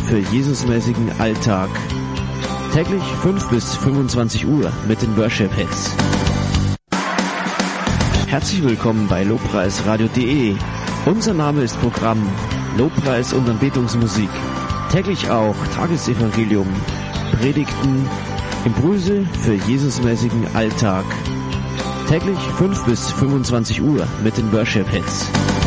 für Jesusmäßigen Alltag. Täglich 5 bis 25 Uhr mit den Worship-Hits. Herzlich willkommen bei lobpreisradio.de. Unser Name ist Programm Lobpreis und Anbetungsmusik. Täglich auch Tagesevangelium, Predigten, Impulse für Jesusmäßigen Alltag. Täglich 5 bis 25 Uhr mit den Worship-Hits.